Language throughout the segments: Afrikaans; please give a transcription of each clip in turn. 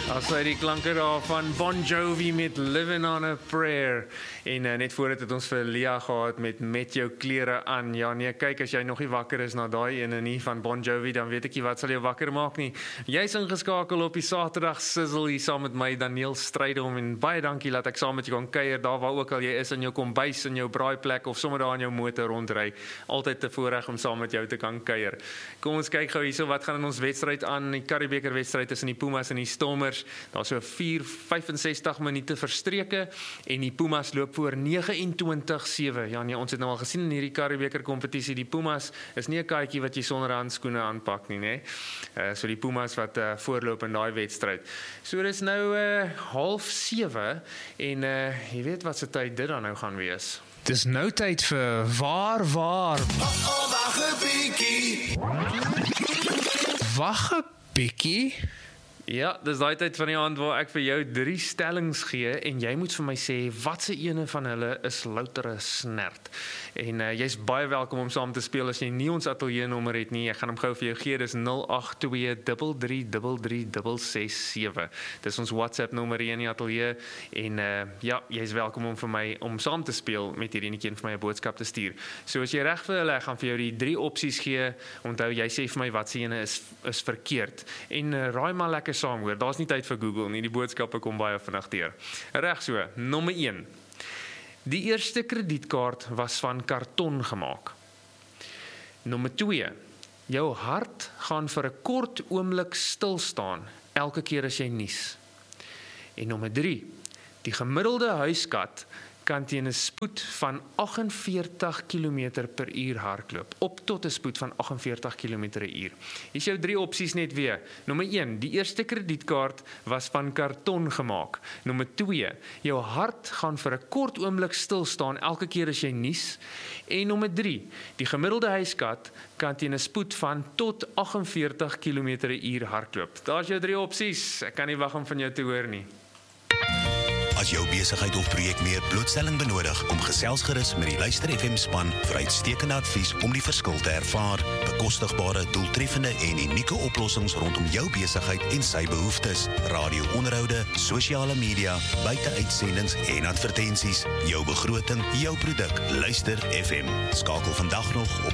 As hy die klanke daar van Bon Jovi met Living on a Prayer. En net voordat het ons vir Lia gehad met jou klere aan. Ja nee, kyk as jy nog nie wakker is na daai ene nie van Bon Jovi, dan weet ek nie wat sal jou wakker maak nie. Jy's ingeskakel op die Saterdag Sizzle hier saam met my Daniel Strydom en baie dankie dat ek saam met jou kan kuier daar waar ook al jy is in jou kombuis, in jou braaiplek of sommer daar in jou motor rondry. Altyd te voorreg om saam met jou te kan kuier. Kom ons kyk gou hierso wat gaan in ons wedstryd aan, die Currie-Beeker wedstryd tussen die Pumas en die Stormers. Daar so 4:65 minute verstreke en die Pumas loop voor 29-7. Ja nee, ons het nou al gesien in hierdie Currie-Beeker kompetisie, die Pumas is nie 'n kaartjie wat jy sonder handskoene aanpak nie, né? So die Pumas wat voorloop in daai wedstryd. So dis nou 6:30 en jy weet wat se tyd dit dan nou gaan wees. Dis nou tyd vir waar. Wag 'n bietjie. Wag 'n bietjie. Ja, dis daai tyd van die aand waar ek vir jou 3 stellings gee en jy moet vir my sê watse ene van hulle is loutere snert. En jy's baie welkom om saam te speel as jy nie ons ateljee nommer het nie. Ek gaan hom gou vir jou gee, dis 082333367. Dis ons WhatsApp nommer hier in die ateljee en ja, jy's welkom om vir my om saam te speel met hierdie enetjie en vir my 'n boodskap te stuur. So as jy reg vir hulle, ek gaan vir jou die 3 opsies gee. Onthou, jy sê vir my watse ene is verkeerd. En raai maar lekker saam hoor, daar's nie tyd vir Google nie, die boodskappe kom baie vinnig deur. Reg so, nommer 1. Die eerste kredietkaart was van karton gemaak. Nommer 2. Jou hart gaan vir 'n kort oomblik stil staan elke keer as jy nies. En nommer 3. Die gemiddelde huiskat kan teen 'n spoed van 48 km/h hardloop, op tot 'n spoed van 48 km/h. Hier is jou 3 opsies net weer. Nommer 1, die eerste kredietkaart was van karton gemaak. Nommer 2, jou hart gaan vir 'n kort oomblik stil staan elke keer as jy nies. En nommer 3, die gemiddelde huiskat kan teen 'n spoed van tot 48 km/h hardloop. Daar's jou 3 opsies. Ek kan nie wag om van jou te hoor nie. As jou besigheid of projek meer blootstelling benodig, kom gesels gerus met die Luister FM span vir uitstekende advies om die verskil te ervaar, bekostigbare, doeltreffende en unieke oplossings rondom jou besigheid en sy behoeftes, radio-onderhoude, sosiale media, buiteuitsendings en advertensies, jou begroting, jou produk, Luister FM. Skakel vandag nog op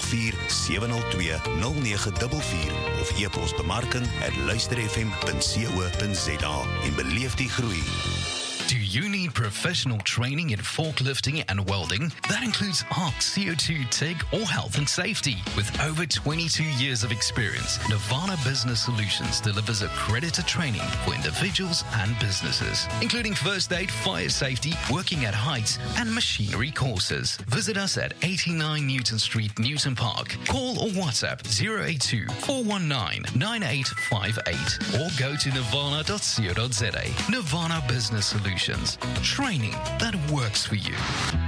084-702-0944 of e-pos bemarking@luisterfm.co.za en beleef die groei. Do you need professional training in forklifting and welding? That includes ARC, CO2, TIG, or health and safety. With over 22 years of experience, Nirvana Business Solutions delivers accredited training for individuals and businesses, including first aid, fire safety, working at heights, and machinery courses. Visit us at 89 Newton Street, Newton Park. Call or WhatsApp 082-419-9858 or go to nirvana.co.za. Nirvana Business Solutions. Training that works for you.